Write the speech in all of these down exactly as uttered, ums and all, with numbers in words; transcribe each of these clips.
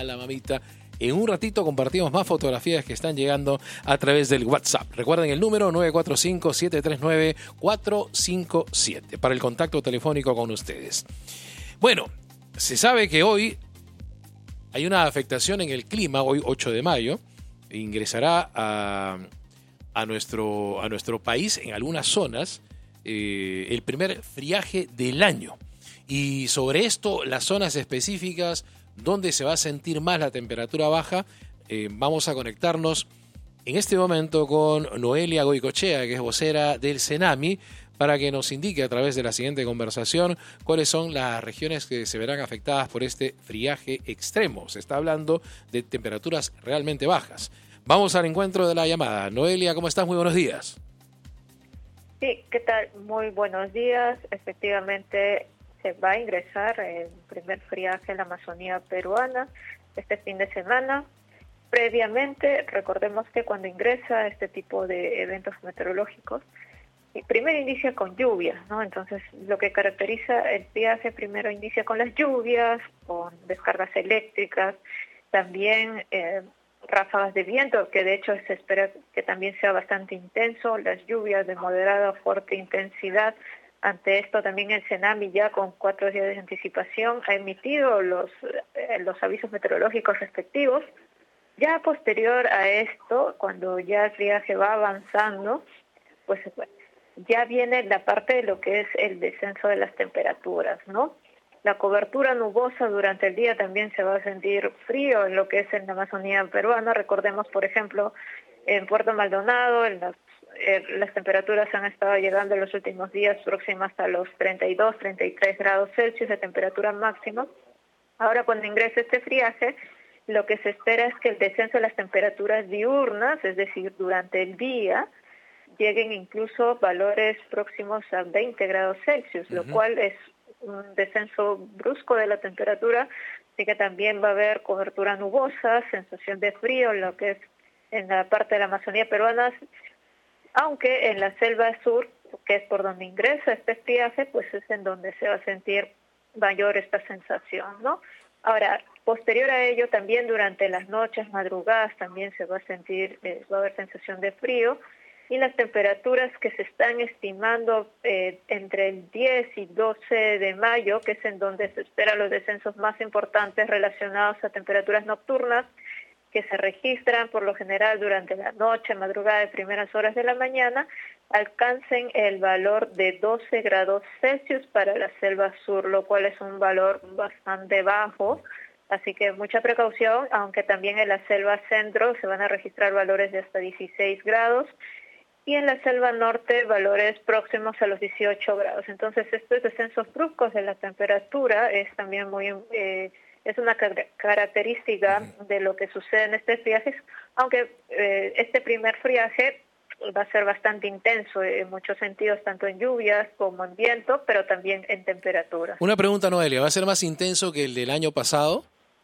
la mamita. En un ratito compartimos más fotografías que están llegando a través del WhatsApp. Recuerden el número nueve cuatro cinco, siete tres nueve, cuatro cinco siete para el contacto telefónico con ustedes. Bueno, se sabe que hoy hay una afectación en el clima, hoy ocho de mayo, ingresará a, a, nuestro, a nuestro país en algunas zonas eh, el primer friaje del año. Y sobre esto, las zonas específicas donde se va a sentir más la temperatura baja, eh, vamos a conectarnos en este momento con Noelia Goicoechea, que es vocera del CENAMI, para que nos indique a través de la siguiente conversación cuáles son las regiones que se verán afectadas por este friaje extremo. Se está hablando de temperaturas realmente bajas. Vamos al encuentro de la llamada. Noelia, ¿cómo estás? Muy buenos días. Sí, ¿qué tal? Muy buenos días. Efectivamente, se va a ingresar el primer friaje en la Amazonía peruana este fin de semana. Previamente, recordemos que cuando ingresa este tipo de eventos meteorológicos, primero inicia con lluvias, ¿no? Entonces, lo que caracteriza el friaje primero inicia con las lluvias, con descargas eléctricas, también eh, ráfagas de viento, que de hecho se espera que también sea bastante intenso, las lluvias de moderada a fuerte intensidad. Ante esto también el CENAMI ya con cuatro días de anticipación ha emitido los, eh, los avisos meteorológicos respectivos. Ya posterior a esto, cuando ya el friaje va avanzando, pues ya viene la parte de lo que es el descenso de las temperaturas, ¿no? La cobertura nubosa durante el día también se va a sentir frío en lo que es en la Amazonía peruana. Recordemos, por ejemplo, en Puerto Maldonado, en las Eh, las temperaturas han estado llegando en los últimos días próximas a los treinta y dos, treinta y tres grados Celsius de temperatura máxima. Ahora, cuando ingrese este friaje, lo que se espera es que el descenso de las temperaturas diurnas, es decir, durante el día, lleguen incluso valores próximos a veinte grados Celsius, uh-huh. Lo cual es un descenso brusco de la temperatura, así que también va a haber cobertura nubosa, sensación de frío, lo que es en la parte de la Amazonía peruana. Aunque en la selva sur, que es por donde ingresa este friaje, pues es en donde se va a sentir mayor esta sensación, ¿no? Ahora, posterior a ello, también durante las noches, madrugadas, también se va a sentir, eh, va a haber sensación de frío, y las temperaturas que se están estimando eh, entre el diez y doce de mayo, que es en donde se esperan los descensos más importantes relacionados a temperaturas nocturnas, que se registran por lo general durante la noche, madrugada y primeras horas de la mañana, alcancen el valor de doce grados Celsius para la selva sur, lo cual es un valor bastante bajo, así que mucha precaución, aunque también en la selva centro se van a registrar valores de hasta dieciséis grados, y en la selva norte valores próximos a los dieciocho grados. Entonces, estos descensos bruscos de la temperatura es también muy... Eh, es una car- característica de lo que sucede en este friaje, aunque eh, este primer friaje va a ser bastante intenso en muchos sentidos, tanto en lluvias como en viento, pero también en temperatura. Una pregunta, Noelia, ¿va a ser más intenso que el del año pasado?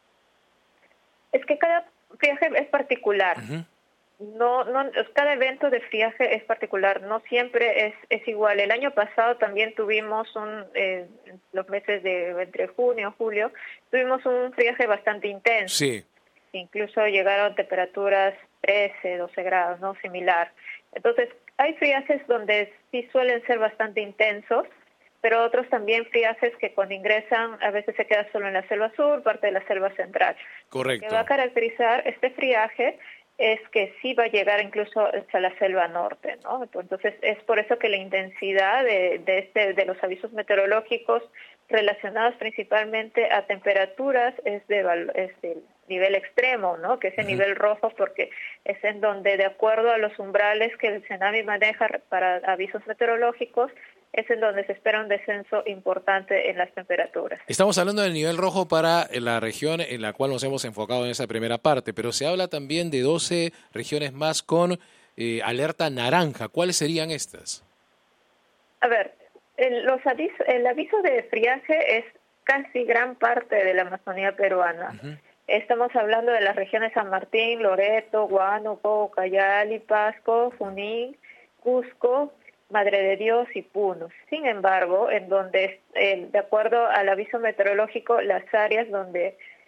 Es que cada friaje es particular. Uh-huh. No, no, cada evento de friaje es particular, no siempre es, es igual. El año pasado también tuvimos un, eh, los meses de entre junio y julio, tuvimos un friaje bastante intenso. Sí. Incluso llegaron temperaturas trece, doce grados, ¿no? Similar. Entonces, hay friajes donde sí suelen ser bastante intensos, pero otros también friajes que cuando ingresan a veces se queda solo en la selva sur, parte de la selva central. Correcto. Lo que va a caracterizar este friaje es que sí va a llegar incluso hasta la selva norte, ¿no? Entonces es por eso que la intensidad de, de, este, de los avisos meteorológicos relacionados principalmente a temperaturas es de, es de nivel extremo, ¿no? Que es el uh-huh. nivel rojo, porque es en donde, de acuerdo a los umbrales que el CENAMI maneja para avisos meteorológicos, es en donde se espera un descenso importante en las temperaturas. Estamos hablando del nivel rojo para la región en la cual nos hemos enfocado en esa primera parte, pero se habla también de doce regiones más con eh, alerta naranja. ¿Cuáles serían estas? A ver, el, los aviso, el aviso de friaje es casi gran parte de la Amazonía peruana. Uh-huh. Estamos hablando de las regiones San Martín, Loreto, Huánuco, Cayali, Pasco, Junín, Cusco, Madre de Dios y Puno. Sin embargo, en donde, eh, de acuerdo al aviso meteorológico, las áreas donde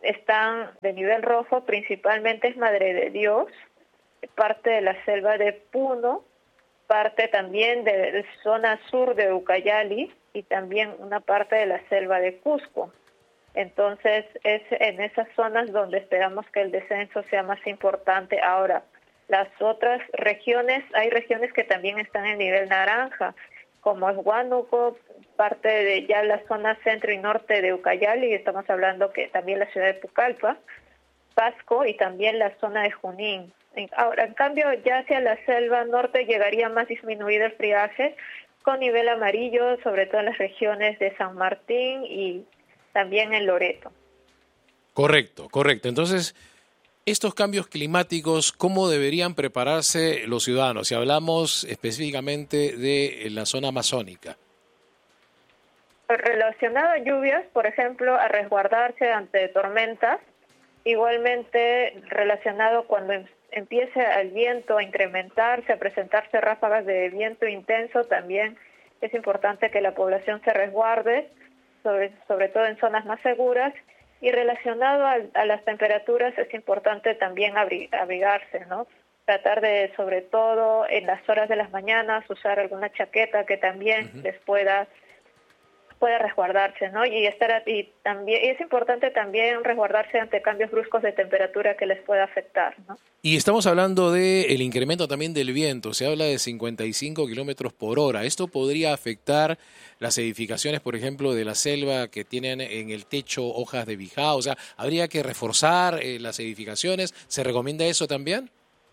están de nivel rojo, principalmente es Madre de Dios, parte de la selva de Puno, parte también de la zona sur de Ucayali y también una parte de la selva de Cusco. Entonces es en esas zonas donde esperamos que el descenso sea más importante. Ahora, las otras regiones, hay regiones que también están en nivel naranja, como es Huánuco, parte de ya la zona centro y norte de Ucayali, y estamos hablando que también la ciudad de Pucallpa, Pasco y también la zona de Junín. Ahora, en cambio, ya hacia la selva norte llegaría más disminuido el friaje, con nivel amarillo, sobre todo en las regiones de San Martín y también en Loreto. Correcto, correcto. Entonces, estos cambios climáticos, ¿cómo deberían prepararse los ciudadanos? Si hablamos específicamente de la zona amazónica. Relacionado a lluvias, por ejemplo, a resguardarse ante tormentas. Igualmente, relacionado cuando empiece el viento a incrementarse, a presentarse ráfagas de viento intenso, también es importante que la población se resguarde, sobre, sobre todo en zonas más seguras. Y relacionado a, a las temperaturas, es importante también abrigarse, ¿no? Tratar de, sobre todo en las horas de las mañanas, usar alguna chaqueta que también uh-huh. les pueda pueda resguardarse, ¿no? Y estar y también y es importante también resguardarse ante cambios bruscos de temperatura que les pueda afectar, ¿no? Y estamos hablando de el incremento también del viento. Se habla de cincuenta y cinco kilómetros por hora. ¿Esto podría afectar las edificaciones, por ejemplo, de la selva que tienen en el techo hojas de bijao? O sea, ¿habría que reforzar eh, las edificaciones? ¿Se recomienda eso también?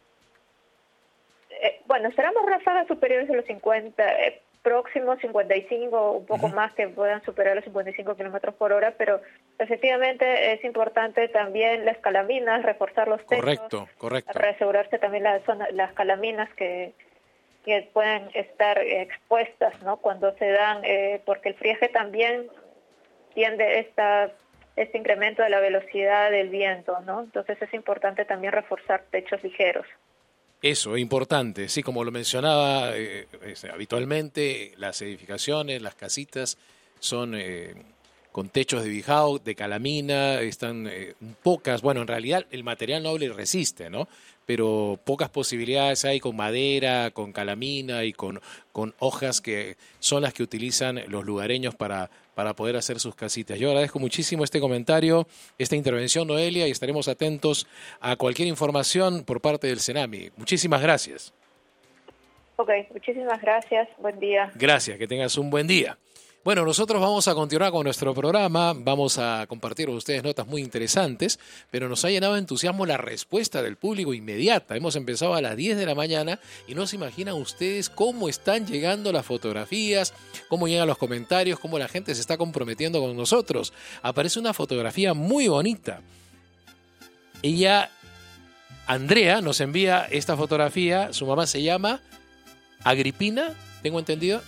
Eh, bueno, esperamos ráfagas superiores a los cincuenta, eh, próximos cincuenta y cinco, un poco uh-huh. más que puedan superar los cincuenta y cinco kilómetros por hora, pero efectivamente es importante también las calaminas, reforzar los techos. Correcto, correcto. Reasegurarse también la zona, las calaminas que, que pueden estar expuestas, ¿no? Cuando se dan, eh, porque el friaje también tiende esta este incremento de la velocidad del viento, ¿no? Entonces es importante también reforzar techos ligeros. Eso, importante. Sí, como lo mencionaba, eh, es, habitualmente las edificaciones, las casitas son eh, con techos de bijao, de calamina, están eh, pocas, bueno, en realidad el material noble resiste, ¿no? Pero pocas posibilidades hay con madera, con calamina y con, con hojas que son las que utilizan los lugareños para, para poder hacer sus casitas. Yo agradezco muchísimo este comentario, esta intervención, Noelia, y estaremos atentos a cualquier información por parte del Senami. Muchísimas gracias. Ok, muchísimas gracias. Buen día. Gracias, que tengas un buen día. Bueno, nosotros vamos a continuar con nuestro programa, vamos a compartir con ustedes notas muy interesantes, pero nos ha llenado de entusiasmo la respuesta del público inmediata. Hemos empezado a las diez de la mañana y no se imaginan ustedes cómo están llegando las fotografías, cómo llegan los comentarios, cómo la gente se está comprometiendo con nosotros. Aparece una fotografía muy bonita. Ella, Andrea, nos envía esta fotografía, su mamá se llama Agripina, ¿tengo entendido?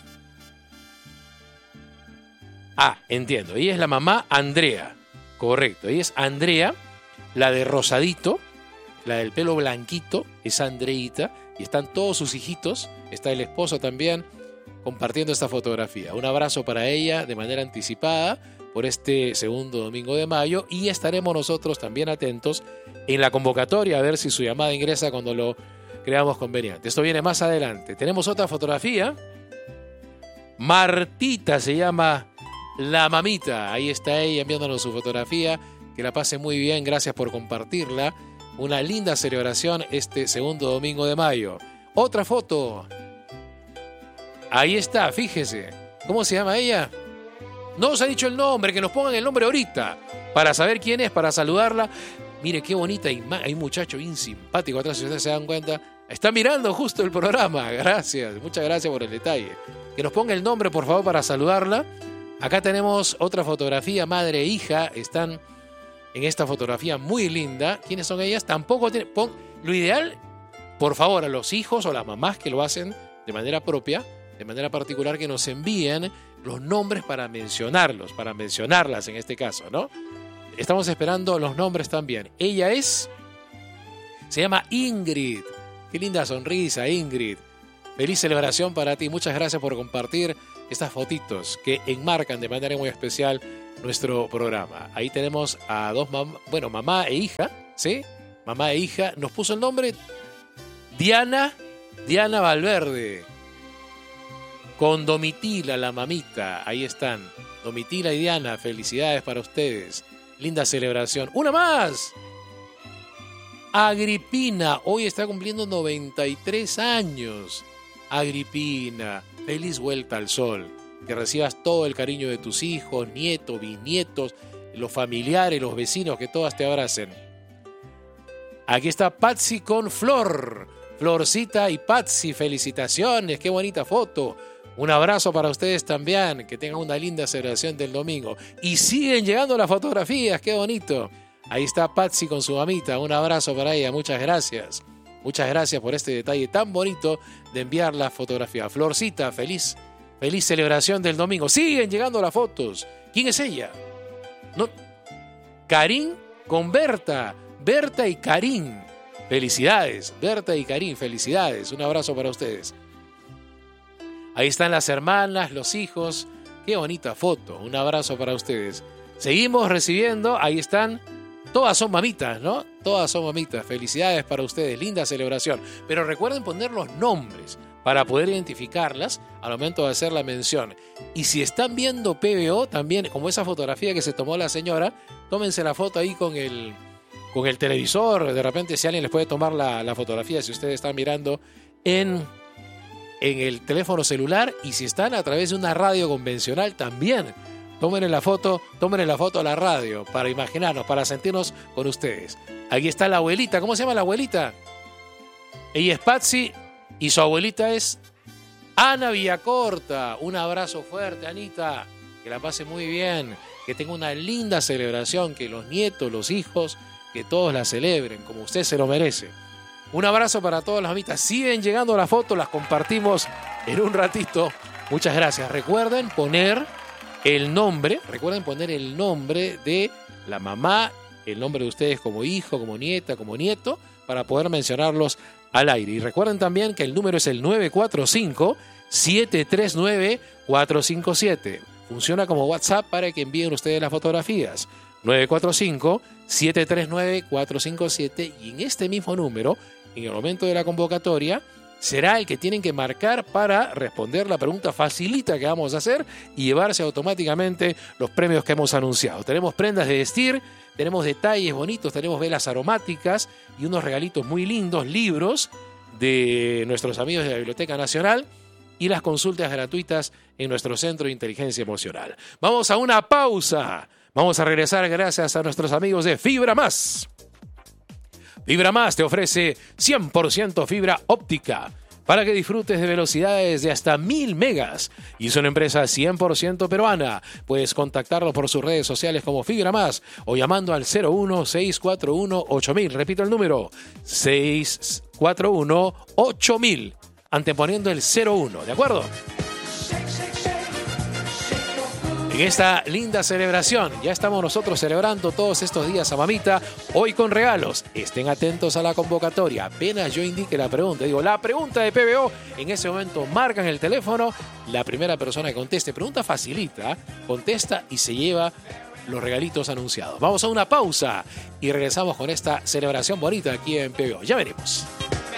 Ah, entiendo. Ella es la mamá Andrea. Correcto. Ella es Andrea, la de rosadito, la del pelo blanquito, es Andreita. Y están todos sus hijitos. Está el esposo también compartiendo esta fotografía. Un abrazo para ella de manera anticipada por este segundo domingo de mayo. Y estaremos nosotros también atentos en la convocatoria a ver si su llamada ingresa cuando lo creamos conveniente. Esto viene más adelante. Tenemos otra fotografía. Martita se llama la mamita, ahí está ella enviándonos su fotografía, que la pase muy bien, gracias por compartirla, una linda celebración este segundo domingo de mayo. Otra foto, ahí está, fíjese, ¿cómo se llama ella? No os ha dicho el nombre, que nos pongan el nombre ahorita, para saber quién es, para saludarla. Mire qué bonita imagen, hay un muchacho bien simpático atrás, si ustedes se dan cuenta, está mirando justo el programa, gracias, muchas gracias por el detalle. Que nos ponga el nombre, por favor, para saludarla. Acá tenemos otra fotografía, madre e hija, están en esta fotografía muy linda. ¿Quiénes son ellas? Tampoco tienen, pon, lo ideal, por favor, a los hijos o las mamás que lo hacen de manera propia, de manera particular, que nos envíen los nombres para mencionarlos, para mencionarlas en este caso, ¿no? Estamos esperando los nombres también. Ella es, se llama Ingrid. Qué linda sonrisa, Ingrid. Feliz celebración para ti. Muchas gracias por compartir estas fotitos que enmarcan de manera muy especial nuestro programa. Ahí tenemos a dos mamás, bueno, mamá e hija, ¿sí? Mamá e hija. Nos puso el nombre Diana, Diana Valverde. Con Domitila, la mamita. Ahí están. Domitila y Diana, felicidades para ustedes. Linda celebración. ¡Una más! Agripina, hoy está cumpliendo noventa y tres años. Agripina, feliz vuelta al sol. Que recibas todo el cariño de tus hijos, nietos, bisnietos, los familiares, los vecinos, que todas te abracen. Aquí está Patsy con Flor. Florcita y Patsy, felicitaciones, qué bonita foto. Un abrazo para ustedes también, que tengan una linda celebración del domingo. Y siguen llegando las fotografías, qué bonito. Ahí está Patsy con su mamita, un abrazo para ella, muchas gracias. Muchas gracias por este detalle tan bonito de enviar la fotografía. Florcita, feliz, feliz celebración del domingo. Siguen llegando las fotos. ¿Quién es ella? No. Karin con Berta. Berta y Karin. Felicidades, Berta y Karin, felicidades. Un abrazo para ustedes. Ahí están las hermanas, los hijos. Qué bonita foto. Un abrazo para ustedes. Seguimos recibiendo. Ahí están. Todas son mamitas, ¿no? Todas son mamitas. Felicidades para ustedes. Linda celebración. Pero recuerden poner los nombres para poder identificarlas al momento de hacer la mención. Y si están viendo P B O, también, como esa fotografía que se tomó la señora, tómense la foto ahí con el, con el televisor. De repente, si alguien les puede tomar la, la fotografía, si ustedes están mirando en... en el teléfono celular, y si están a través de una radio convencional también, tómenle la foto, tómenle la foto a la radio para imaginarnos, para sentirnos con ustedes. Aquí está la abuelita. ¿Cómo se llama la abuelita? Ella es Patsy y su abuelita es Ana Villacorta. Un abrazo fuerte, Anita. Que la pase muy bien, que tenga una linda celebración, que los nietos, los hijos, que todos la celebren como usted se lo merece. Un abrazo para todas las mamitas. Siguen llegando las fotos, las compartimos en un ratito. Muchas gracias. Recuerden poner el nombre, recuerden poner el nombre de la mamá, el nombre de ustedes como hijo, como nieta, como nieto, para poder mencionarlos al aire. Y recuerden también que el número es el nueve cuatro cinco, siete tres nueve, cuatro cinco siete. Funciona como WhatsApp para que envíen ustedes las fotografías. nueve cuatro cinco, siete tres nueve, cuatro cinco siete. Y en este mismo número, en el momento de la convocatoria, será el que tienen que marcar para responder la pregunta facilita que vamos a hacer y llevarse automáticamente los premios que hemos anunciado. Tenemos prendas de vestir, tenemos detalles bonitos, tenemos velas aromáticas y unos regalitos muy lindos, libros de nuestros amigos de la Biblioteca Nacional y las consultas gratuitas en nuestro Centro de Inteligencia Emocional. Vamos a una pausa. Vamos a regresar gracias a nuestros amigos de Fibra Más. Fibra Más te ofrece cien por ciento fibra óptica para que disfrutes de velocidades de hasta mil megas. Y es una empresa cien por ciento peruana. Puedes contactarlo por sus redes sociales como Fibra Más o llamando al cero uno, seis cuatro uno, ocho mil. Repito el número, seis cuatro uno, ocho mil. Anteponiendo el cero uno, ¿de acuerdo? En esta linda celebración, ya estamos nosotros celebrando todos estos días a mamita, hoy con regalos. Estén atentos a la convocatoria. Apenas yo indique la pregunta, digo, la pregunta de P B O, en ese momento marcan el teléfono, la primera persona que conteste, pregunta facilita, contesta y se lleva los regalitos anunciados. Vamos a una pausa y regresamos con esta celebración bonita aquí en P B O. Ya venimos.